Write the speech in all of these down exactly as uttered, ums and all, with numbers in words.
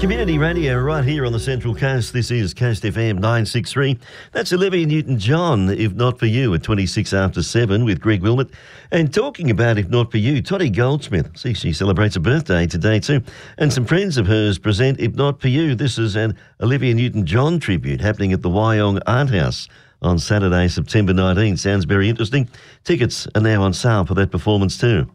Community radio right here on the Central Coast. This is Coast F M nine sixty-three. That's Olivia Newton-John, If Not For You, at twenty-six after seven with Greg Wilmot. And talking about If Not For You, Toddy Goldsmith. See, she celebrates a birthday today too. And some friends of hers present If Not For You. This is an Olivia Newton-John tribute happening at the Wyong Art House on Saturday, September nineteenth. Sounds very interesting. Tickets are now on sale for that performance too.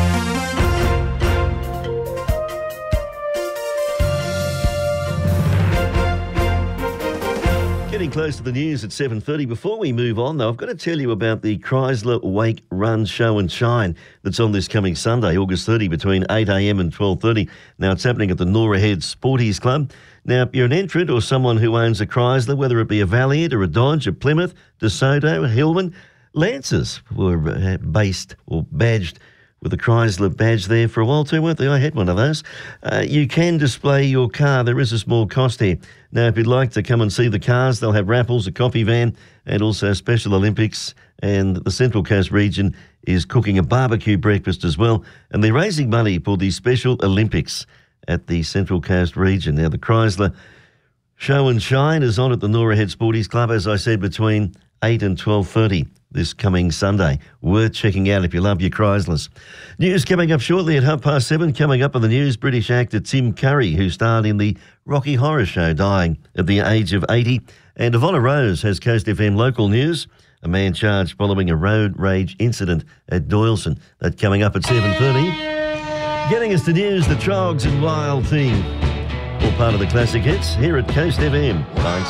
Getting close to the news at seven thirty. Before we move on, though, I've got to tell you about the Chrysler Wake Run Show and Shine that's on this coming Sunday, August thirtieth, between eight a m and twelve thirty. Now, it's happening at the Norah Head Sporties Club. Now, if you're an entrant or someone who owns a Chrysler, whether it be a Valiant or a Dodge, a Plymouth, DeSoto, a Hillman, Lancers were based or badged with a Chrysler badge there for a while too, weren't they? I had one of those. Uh, you can display your car. There is a small cost here. Now, if you'd like to come and see the cars, they'll have raffles, a coffee van, and also Special Olympics. And the Central Coast region is cooking a barbecue breakfast as well. And they're raising money for the Special Olympics at the Central Coast region. Now, the Chrysler Show and Shine is on at the Norah Head Sporties Club, as I said, between eight and twelve thirty. This coming Sunday. Worth checking out if you love your Chryslers. News coming up shortly at half past seven. Coming up on the news, British actor Tim Curry, who starred in the Rocky Horror Show, dying at the age of eighty. And Ivonna Rose has Coast F M local news. A man charged following a road rage incident at Doyleson. That coming up at seven thirty. Getting us to news, the Trogs and Wild Theme. All part of the classic hits here at Coast F M. Thanks.